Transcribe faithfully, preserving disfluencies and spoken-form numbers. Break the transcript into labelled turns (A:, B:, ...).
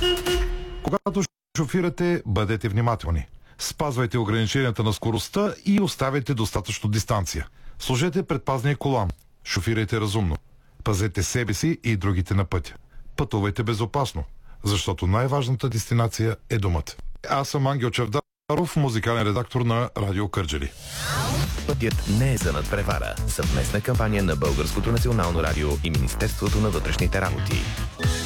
A: Когато шофирате, бъдете внимателни. Спазвайте ограниченията на скоростта и оставяйте достатъчно дистанция. Сложете предпазния колан. Шофирайте разумно. Пазете себе си и другите на пътя. Пътувайте безопасно, защото най-важната дестинация е домът. Аз съм Ангел Чавдаров, музикален редактор на Радио Кърджали.
B: Пътят не е за надпревара. Съвместна кампания на Българското национално радио и Министерството на вътрешните работи.